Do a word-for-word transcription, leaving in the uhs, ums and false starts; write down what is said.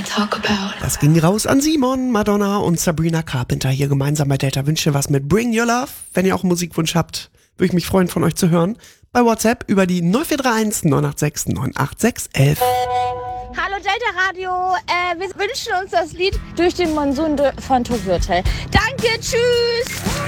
Das ging raus an Simon, Madonna und Sabrina Carpenter hier gemeinsam bei Delta Wünsche was mit Bring Your Love. Wenn ihr auch einen Musikwunsch habt, würde ich mich freuen, von euch zu hören. Bei WhatsApp über die null vier drei eins neun acht sechs neun acht sechs elf. Hallo Delta Radio, äh, wir wünschen uns das Lied Durch den Monsun von Tokyo Hotel. Danke, tschüss!